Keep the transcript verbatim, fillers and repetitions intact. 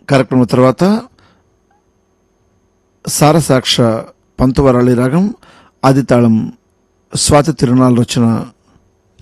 కార్యక్రమం తర్వాత సారసాక్ష పంతువరాళి రాగం ఆదితాళం స్వాతి తిరునాళ్ళ రచన